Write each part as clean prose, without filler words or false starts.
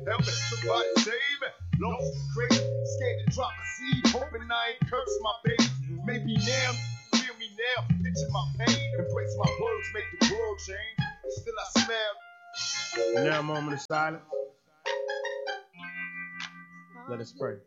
Help me, somebody save me. Lost crazy, scared to drop a seed, hoping I ain't curse my baby. Maybe now, feel me now, picture my pain, embrace my words, make the world change. Still I smell. Now a moment of silence. Let us pray.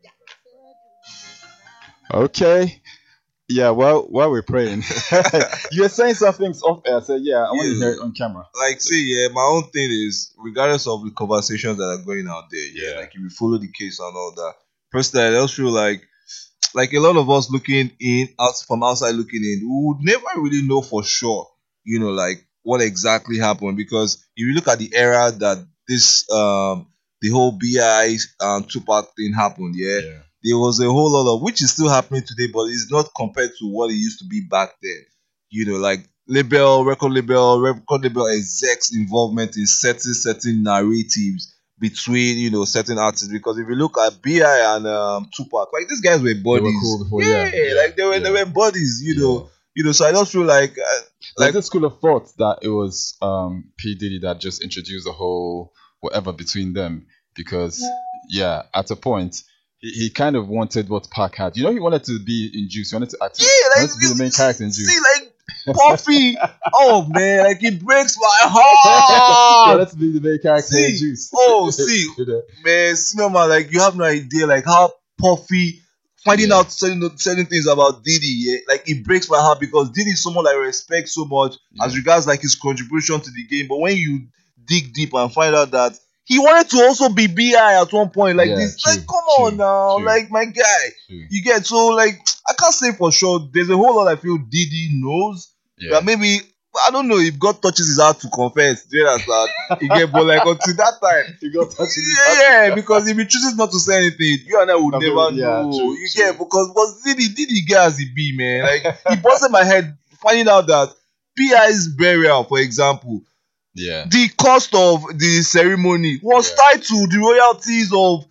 Okay. Yeah, while we're praying, you're saying some things off air. So yeah, I want to hear it on camera. Like, see, yeah, my own thing is, regardless of the conversations that are going out there, like if you follow the case and all that, personally, I just feel like a lot of us looking in, out from outside looking in, we would never really know for sure, like what exactly happened. Because if you look at the era that this, the whole BI Tupac thing happened, there was a whole lot of, which is still happening today, but it's not compared to what it used to be back then. Like record label execs involvement in certain narratives between certain artists. Because if you look at BI and Tupac, like these guys were buddies. They were cool before, like they were buddies. So I just feel like there's a school of thought that it was P Diddy that just introduced the whole whatever between them, because at a point he kind of wanted what Pac had. He wanted to be in Juice. He wanted to act. He wanted to be the main character in Juice. See, like Puffy, oh man, like it breaks my heart. Let's be the main character in Juice. Man, Snowman, like you have no idea, like how Puffy finding out certain things about Diddy. Like it breaks my heart, because Diddy is someone I respect so much as regards like his contribution to the game. But when you dig deep and find out that he wanted to also be BI at one point, like this. Like, come on now, like my guy. You get, so like I can't say for sure. There's a whole lot I feel Diddy knows. That maybe, I don't know, if God touches his heart to confess. Do you understand? You get, but like until that time, he got touches his heart. because if he chooses not to say anything, you and I would never know. You get, because Diddy get as he be, man. Like he busted my head finding out that BI's burial, for example. The cost of the ceremony was tied to the royalties of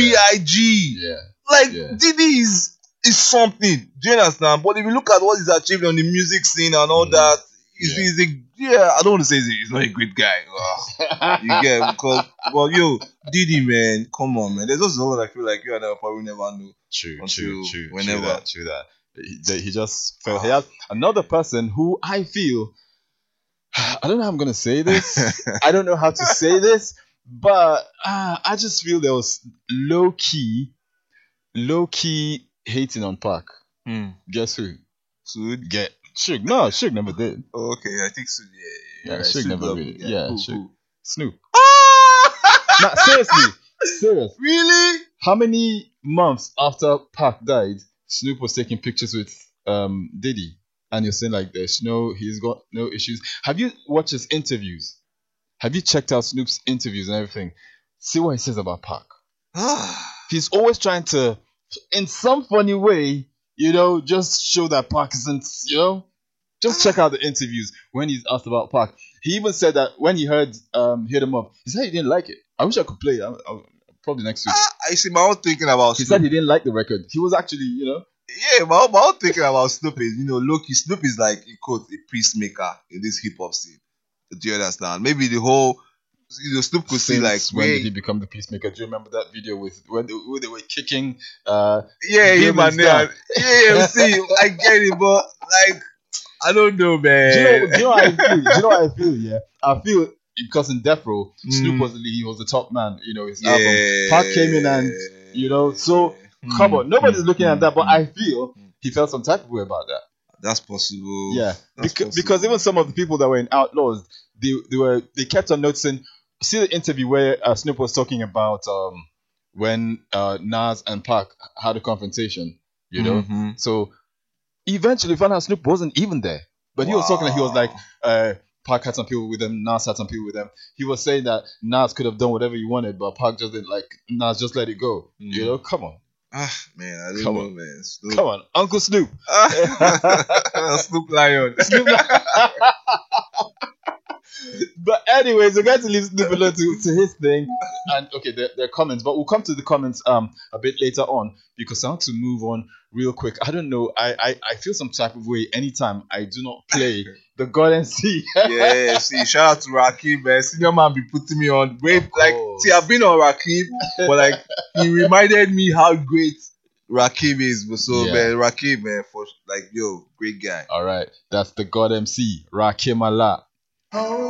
BIG. Like Diddy is something. Do you understand? But if you look at what he's achieved on the music scene and all that, he's I don't want to say he's not a great guy. You get, because Diddy, man, come on, man. There's just a lot I feel like you and I probably never know. True. Whenever. True that. He just felt he has another person who I feel. I don't know how I'm going to say this. I don't know how to say this, but I just feel there was low-key hating on Pac. Guess who? Sood? Suge. No, Suge never did. Oh, okay, I think Sood, Yeah, Suge never did. Yeah, Suge. Snoop. Nah, Seriously. Really? How many months after Pac died, Snoop was taking pictures with Diddy? And you're saying like he's got no issues. Have you watched his interviews? Have you checked out Snoop's interviews and everything? See what he says about Pac. He's always trying to, in some funny way, just show that Pac isn't, just check out the interviews when he's asked about Pac. He even said that when he heard Hit 'Em Up, he said he didn't like it. I wish I could play it. Probably next week. I see my own thinking about Snoop. He said he didn't like the record. He was actually, Yeah, my own thinking about Snoop is, low-key, Snoop is like, in quote, a peacemaker in this hip-hop scene. Do you understand? Maybe the whole, Snoop could see like... When did he become the peacemaker? Do you remember that video with when they were kicking... him and them. Yeah, see, I get it, but like, I don't know, man. Do you know what I feel? Yeah? I feel, because in Death Row, Snoop was the top man, his album. Pac came in and, so... Come on, nobody's looking at that, but I feel he felt some type of way about that. That's possible. Yeah, because even some of the people that were in Outlaws, they kept on noticing. See the interview where Snoop was talking about when Nas and Pac had a confrontation. So eventually found out Snoop wasn't even there, but he was talking. He was like, Pac had some people with him, Nas had some people with him. He was saying that Nas could have done whatever he wanted, but Pac just didn't like Nas. Just let it go. Come on. Man, I don't know, man. Snoop. Come on, Uncle Snoop. Snoop Lion. But anyways, we're going to leave Snoop alone to his thing. And okay, there are comments, but we'll come to the comments a bit later on because I want to move on real quick. I don't know. I feel some type of way anytime I do not play the God MC. Yeah, see, shout out to Rakim, man. Senior man be putting me on. Wait, like, see, I've been on Rakim, but like, he reminded me how great Rakim is. But so, Yeah. man, Rakim, man, for like, yo, great guy. All right, that's the God MC, Rakim Allah.